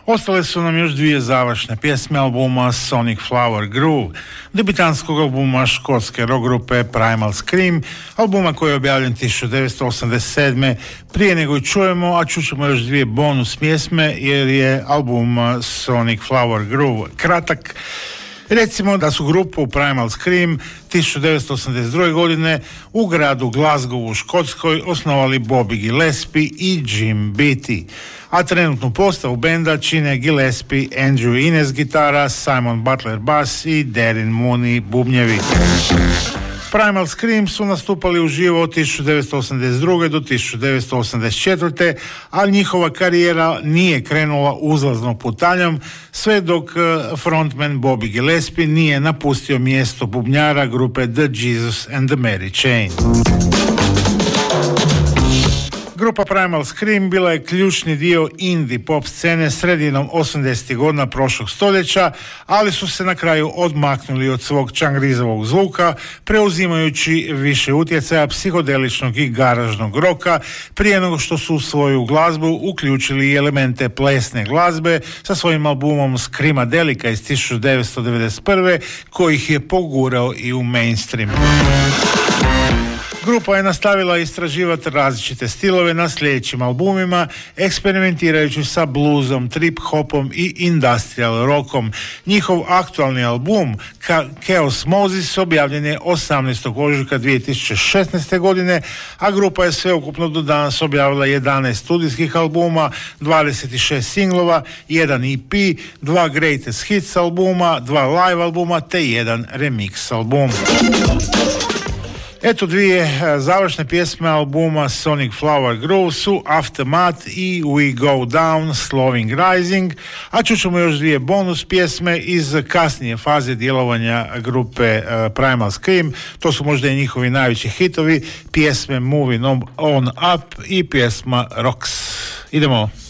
Ostale su nam još dvije završne pjesme albuma Sonic Flower Groove, debitanskog albuma škotske rock grupe Primal Scream, albuma koji je objavljen 1987. Prije nego i čujemo, a čućemo još dvije bonus pjesme jer je album Sonic Flower Groove kratak. Recimo da su grupu Primal Scream 1982. godine u gradu Glasgow u Škotskoj osnovali Bobby Gillespie i Jim Beattie, a trenutnu postavu benda čine Gillespie, Andrew Innes gitara, Simon Butler bas i Darren Mooney bubnjevi. Primal Scream su nastupali uživo od 1982. do 1984. a njihova karijera nije krenula uzlaznom putanjom sve dok frontman Bobby Gillespie nije napustio mjesto bubnjara grupe The Jesus and the Mary Chain. Grupa Primal Scream bila je ključni dio indie pop scene sredinom 80. godina prošlog stoljeća, ali su se na kraju odmaknuli od svog čangrizovog zvuka, preuzimajući više utjecaja psihodeličnog i garažnog roka, prije nego što su u svoju glazbu uključili i elemente plesne glazbe sa svojim albumom Screamadelica iz 1991. koji ih je pogurao i u mainstream. Grupa je nastavila istraživati različite stilove na sljedećim albumima, eksperimentirajući sa bluesom, trip-hopom i industrial rockom. Njihov aktualni album, Chaos Moses, objavljen je 18. ožujka 2016. godine, a grupa je sveukupno do danas objavila 11 studijskih albuma, 26 singlova, 1 EP, 2 Greatest Hits albuma, 2 live albuma te 1 remix album. Eto dvije završne pjesme albuma Sonic Flower Groove su Aftermath i We Go Down, Slowing Rising, a čućemo još dvije bonus pjesme iz kasnije faze djelovanja grupe Primal Scream. To su možda i njihovi najveći hitovi, pjesme Moving On Up i pjesma Rocks. Idemo.